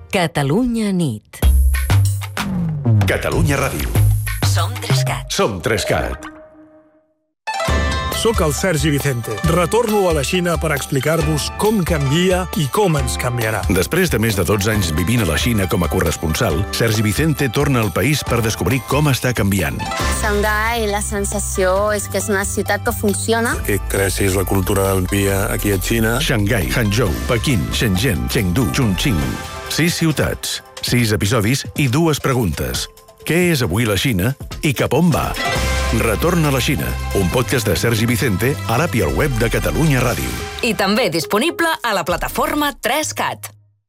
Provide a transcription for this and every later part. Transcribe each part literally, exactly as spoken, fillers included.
Catalunya nit. Catalunya Ràdio. Som Trescat. Som Trescat. Soc el Sergi Vicente. Retorno a la Xina per explicar-vos com canvia i com ens canviarà. Després de més de dotze anys vivint a la Xina com a corresponsal, Sergi Vicente torna al país per descobrir com està canviant. Xangai, la sensació és que és una ciutat que funciona. Que creixis la cultura del dia aquí a Xina. Xangai, Hangzhou, Pequín, Shenzhen, Chengdu, Chongqing. Sis ciutats, sis episodis i dues preguntes. Què és avui la Xina i cap on va? Retorna a la Xina, un podcast de Sergi Vicente a l'app i al web de Catalunya Ràdio. I també disponible a la plataforma Trescat.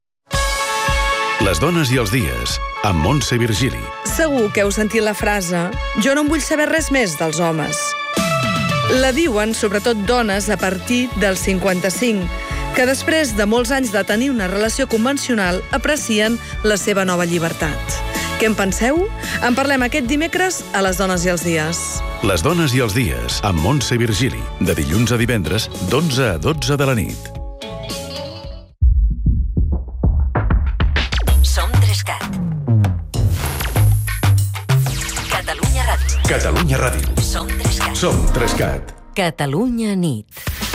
Les dones i els dies, amb Montse Virgili. Segur que heu sentit la frase «Jo no en vull saber res més dels homes». La diuen sobretot dones a partir dels cinquanta-cinc, que després de molts anys de tenir una relació convencional aprecien la seva nova llibertat. Què en penseu? En parlem aquest dimecres a Les dones i els dies. Les dones i els dies, amb Montse Virgili, de dilluns a divendres, d'onze a dotze de la nit. Som Trescat. Catalunya Ràdio. Catalunya Ràdio. Som Trescat. Som Trescat. Catalunya nit.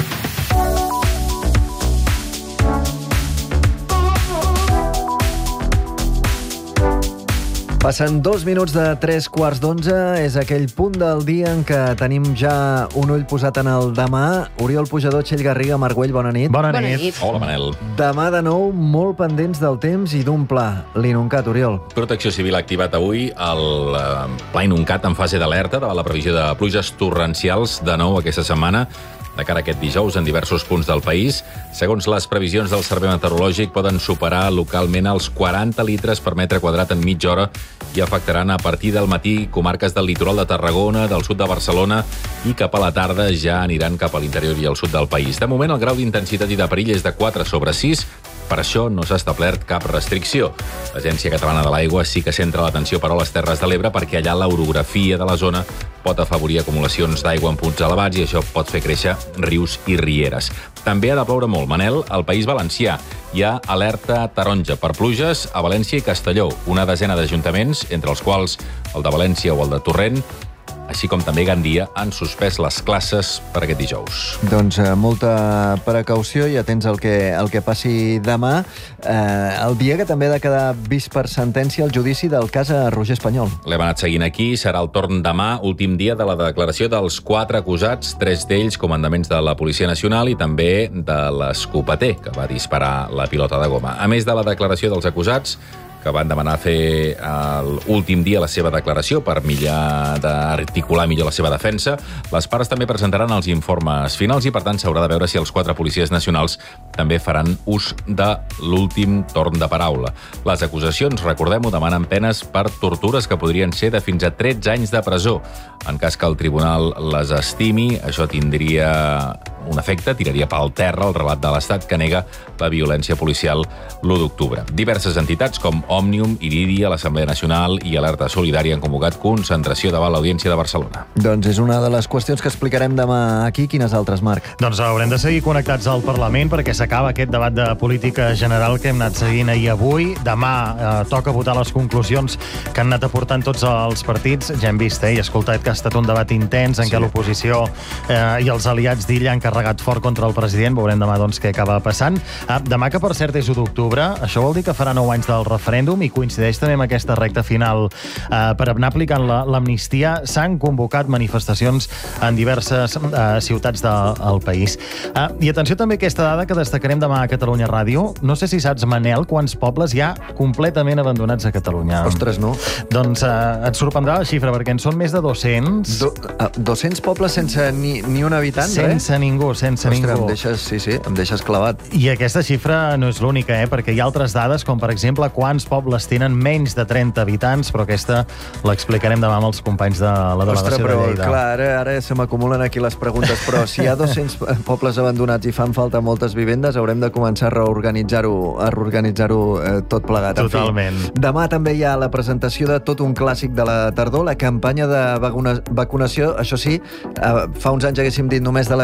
Passen dos minuts de tres quarts d'onze. És aquell punt del dia en què tenim ja un ull posat en el demà. Oriol Pujador, Txell Garriga, Marc Güell, bona nit. Bona, Bona nit. nit. Hola, Manel. Demà de nou, molt pendents del temps i d'un pla. L'Inuncat, Oriol. Protecció Civil ha activat avui el eh, Pla Inuncat en fase d'alerta davant la previsió de pluges torrencials de nou aquesta setmana, de cara a aquest dijous en diversos punts del país. Segons les previsions del Servei Meteorològic, poden superar localment els quaranta litres per metre quadrat en mitja hora i afectaran a partir del matí comarques del litoral de Tarragona, del sud de Barcelona, i cap a la tarda ja aniran cap a l'interior i al sud del país. De moment, el grau d'intensitat i de perill és de quatre sobre sis. Per això no s'ha establert cap restricció. L'Agència Catalana de l'Aigua sí que centra l'atenció, però, a les Terres de l'Ebre, perquè allà l'orografia de la zona pot afavorir acumulacions d'aigua en punts elevats i això pot fer créixer rius i rieres. També ha de ploure molt, Manel, al País Valencià. Hi ha alerta taronja per pluges a València i Castelló, una desena d'ajuntaments, entre els quals el de València o el de Torrent, així com també Gandia, han suspès les classes per aquest dijous. Doncs eh, molta precaució i atents al que, al que passi demà. Eh, el dia que també ha de quedar vist per sentència el judici del cas a Roger Espanyol. L'hem anat seguint aquí. Serà el torn demà, últim dia de la declaració dels quatre acusats, tres d'ells comandaments de la Policia Nacional i també de l'escopeter que va disparar la pilota de goma. A més de la declaració dels acusats, que van demanar fer l'últim dia la seva declaració per millar d'articular millor la seva defensa, les parts també presentaran els informes finals i, per tant, s'haurà de veure si els quatre policies nacionals també faran ús de l'últim torn de paraula. Les acusacions, recordem-ho, demanen penes per tortures que podrien ser de fins a tretze anys de presó. En cas que el tribunal les estimi, això tindria un efecte, tiraria pel terra el relat de l'Estat que nega la violència policial l'u d'octubre. Diverses entitats com Òmnium, Iridia, l'Assemblea Nacional i Alerta Solidària han convocat concentració davant l'Audiència de Barcelona. Doncs és una de les qüestions que explicarem demà aquí. Quines altres, Marc? Doncs haurem de seguir connectats al Parlament perquè s'acaba aquest debat de política general que hem anat seguint ahir avui. Demà eh, toca votar les conclusions que han anat aportant tots els partits. Ja hem vist eh, i escoltat que ha estat un debat intens en sí. què l'oposició eh, i els aliats d'Illa han carregat fort contra el president. Veurem demà doncs, què acaba passant. Eh, demà, que per cert és u d'octubre, això vol dir que farà nou anys del referèndum i coincideix també amb aquesta recta final eh, per anar aplicant l'amnistia. La, S'han convocat manifestacions en diverses eh, ciutats del de, país. Eh, I atenció també a aquesta dada que destacarem demà a Catalunya Ràdio. No sé si saps, Manel, quants pobles hi ha completament abandonats a Catalunya. Ostres, no. Doncs eh, et sorprendrà la xifra, perquè en són més de dos-cents. Do, uh, dos-cents pobles sense ni, ni un habitant, sense res? ningú, sense Ostres, ningú. Em deixes, sí, sí, em deixes clavat. I aquesta xifra no és l'única, eh? perquè hi ha altres dades, com per exemple quants pobles tenen menys de trenta habitants, però aquesta l'explicarem demà amb els companys de la delegació Ostres, però, de Lleida. Clar, ara, ara se m'acumulen aquí les preguntes, però si hi ha dos-cents pobles abandonats i fan falta moltes vivendes, haurem de començar a reorganitzar-ho a reorganitzar-ho eh, tot plegat. Totalment. En fi, demà també hi ha la presentació de tot un clàssic de la tardor, la campanya de vacuna, vacunació. Això sí, eh, fa uns anys haguéssim dit només de la grip i ara és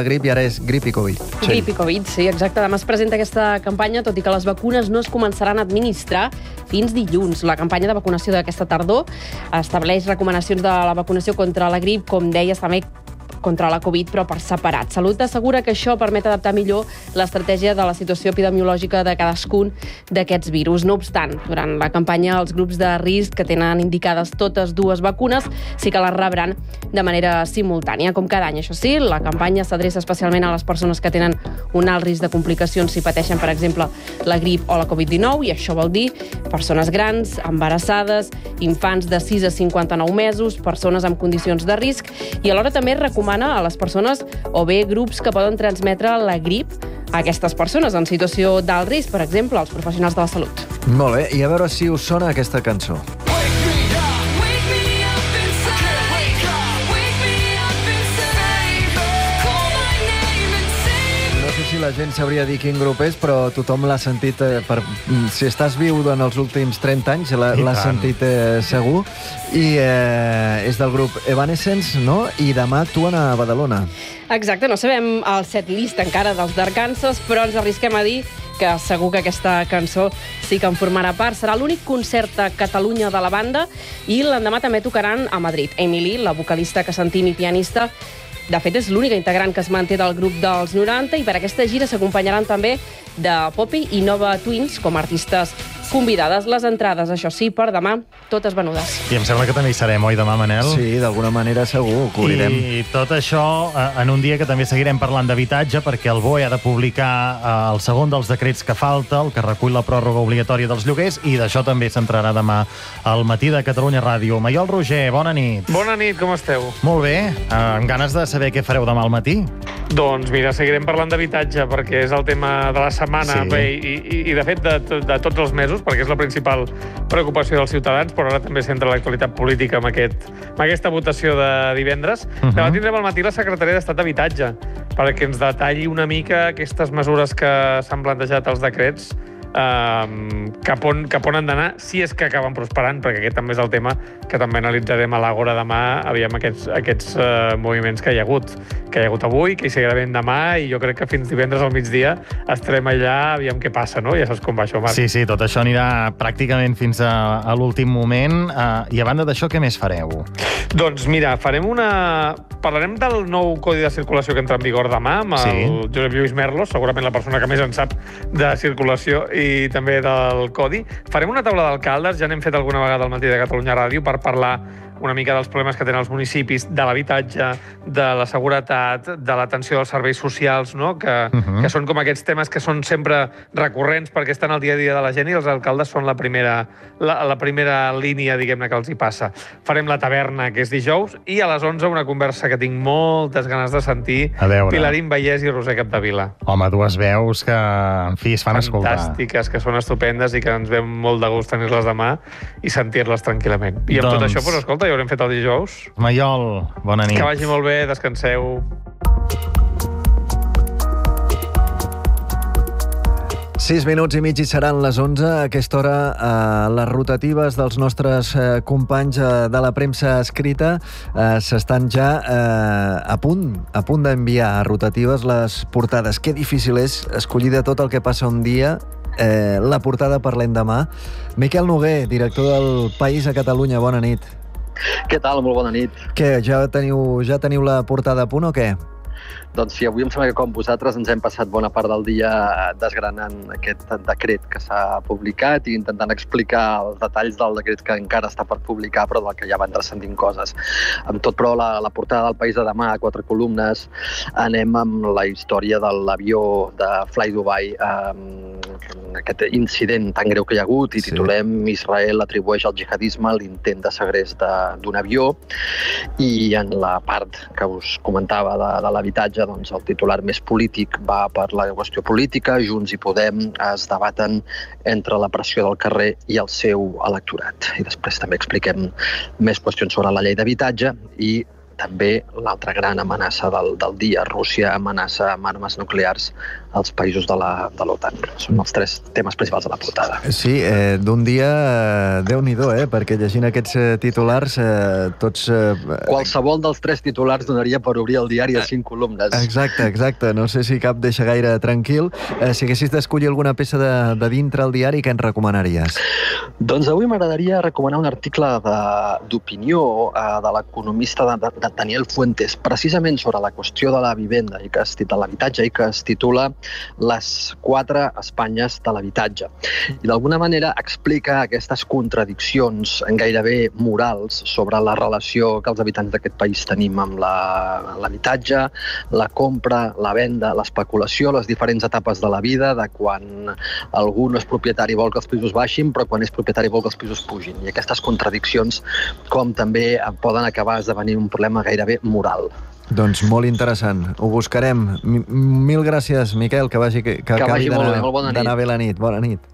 és grip i Covid. Grip i Covid, sí, exacte. Demà es presenta aquesta campanya, tot i que les vacunes no es començaran a administrar fins dilluns. La campanya de vacunació d'aquesta tardor estableix recomanacions de la vacunació contra la grip, com deies, també contra la Covid, però per separat. Salut assegura que això permet adaptar millor l'estratègia de la situació epidemiològica de cadascun d'aquests virus. No obstant, durant la campanya, els grups de risc que tenen indicades totes dues vacunes sí que les rebran de manera simultània, com cada any. Això sí, la campanya s'adreça especialment a les persones que tenen un alt risc de complicacions si pateixen, per exemple, la grip o la Covid dinou, i això vol dir persones grans, embarassades, infants de sis a cinquanta-nou mesos, persones amb condicions de risc, i alhora també recomana a les persones o bé grups que poden transmetre la grip a aquestes persones en situació d'alt risc, per exemple, els professionals de la salut. Molt bé, i a veure si us sona aquesta cançó. Si la gent sabria dir quin grup és, però tothom l'ha sentit, eh, per, si estàs viu en els últims trenta anys, l'has sentit eh, segur, i eh, és del grup Evanescence, no? I demà actuen a Badalona. Exacte, no sabem el setlist encara dels d'Arkansas, però ens arrisquem a dir que segur que aquesta cançó sí que en formarà part. Serà l'únic concert a Catalunya de la banda, i l'endemà també tocaran a Madrid. Emily, la vocalista que sentim i pianista, de fet, és l'única integrant que es manté del grup dels noranta, i per aquesta gira s'acompanyaran també de Poppy i Nova Twins com a artistes convidades. Les entrades, això sí, per demà, totes venudes. I em sembla que també hi serem, oi, demà, Manel? Sí, d'alguna manera segur, ho cobrirem. I tot això en un dia que també seguirem parlant d'habitatge, perquè el B O E ha de publicar el segon dels decrets que falta, el que recull la pròrroga obligatòria dels lloguers, i d'això també s'entrarà demà al Matí de Catalunya Ràdio. Maiol Roger, bona nit. Bona nit, com esteu? Molt bé, amb ganes de saber què fareu demà al matí. Doncs mira, seguirem parlant d'habitatge, perquè és el tema de la setmana, sí. Bé, i, i, i de fet de, de tots els mesos, perquè és la principal preocupació dels ciutadans, però ara també centra l'actualitat política amb, aquest, amb aquesta votació de divendres. Uh-huh. Demà tindrem al matí la secretària d'Estat d'Habitatge, perquè ens detalli una mica aquestes mesures que s'han plantejat als decrets, Um, cap, on, cap on han d'anar, si és que acaben prosperant, perquè aquest també és el tema que també analitzarem a l'Àgora demà, aviam aquests, aquests uh, moviments que hi ha hagut, que hi ha hagut avui, que hi seguirà havent demà, i jo crec que fins divendres al migdia estarem allà, aviam què passa, no? Ja saps com va això, Marc. Sí, sí, tot això anirà pràcticament fins a, a l'últim moment, uh, i a banda d'això, què més fareu? Doncs mira, farem una... Parlarem del nou Codi de Circulació que entra en vigor demà, amb el sí. Josep Lluís Merlos, segurament la persona que més en sap de circulació i també del Codi. Farem una taula d'alcaldes, ja n'hem fet alguna vegada al Matí de Catalunya Ràdio, per parlar una mica dels problemes que tenen els municipis, de l'habitatge, de la seguretat, de l'atenció dels serveis socials, no? que, uh-huh. que són com aquests temes que són sempre recurrents perquè estan al dia a dia de la gent, i els alcaldes són la primera, la, la primera línia, diguem-ne, que els hi passa. Farem la taverna, que és dijous, i a les onze una conversa que tinc moltes ganes de sentir, Pilarín Vallès i Roser Capdevila. Home, dues veus que, en fi, es fan escoltar. Fantàstiques, que són estupendes i que ens ve molt de gust tenir-les demà i sentir-les tranquil·lament. I amb doncs... tot això, doncs, escolta, ja haurem fet el dijous. Maiol, bona nit. Que vagi molt bé, descanseu. Sis minuts i mig i seran les onze. A aquesta hora, eh, les rotatives dels nostres eh, companys eh, de la premsa escrita eh, s'estan ja eh, a punt, a punt d'enviar a rotatives les portades. Que difícil és escollir de tot el que passa un dia eh, la portada per l'endemà. Miquel Noguer, director del País a Catalunya, bona nit. Què tal? Molt bona nit. Què, ja teniu, ja teniu la portada a punt o què? Doncs sí, avui em sembla que com vosaltres ens hem passat bona part del dia desgranant aquest decret que s'ha publicat i intentant explicar els detalls del decret que encara està per publicar, però del que ja van transcendint coses. Amb tot, però, la, la portada del País de demà, a quatre columnes, anem amb la història de l'avió de Fly Dubai, eh, aquest incident tan greu que hi ha hagut, i titulem sí. Israel atribueix al jihadisme l'intent de segrest d'un avió, i en la part que us comentava de, de l'habitatge, doncs el titular més polític va per la qüestió política. Junts i Podem es debaten entre la pressió del carrer i el seu electorat. I després també expliquem més qüestions sobre la llei d'habitatge i també l'altra gran amenaça del, del dia. Rússia amenaça amb armes nuclears als països de la, de l'OTAN. Són els tres temes principals de la portada. Sí, eh, d'un dia, eh, Déu-n'hi-do, eh, perquè llegint aquests eh, titulars, eh, tots... Eh, Qualsevol dels tres titulars donaria per obrir el diari a cinc columnes. Exacte, exacte. No sé si cap deixa gaire tranquil. Eh, si haguessis d'escollir alguna peça de, de dintre el diari, què ens recomanaries? Doncs avui m'agradaria recomanar un article d'opinió eh, de l'economista de, de, de Daniel Fuentes, precisament sobre la qüestió de la vivenda i que es, de l'habitatge, i que es titula Les quatre Espanyes de l'habitatge. I d'alguna manera explica aquestes contradiccions gairebé morals sobre la relació que els habitants d'aquest país tenim amb l'habitatge, la compra, la venda, l'especulació, les diferents etapes de la vida, de quan algú no és propietari vol que els pisos baixin, però quan és propietari vol que els pisos pugin. I aquestes contradiccions com també poden acabar esdevenint un problema gairebé moral. Doncs molt interessant. Ho buscarem. Mil gràcies, Miquel, que vagi que, que, que acabi vagi molt bé, molt bona nit. D'anar bé la nit. Bona nit.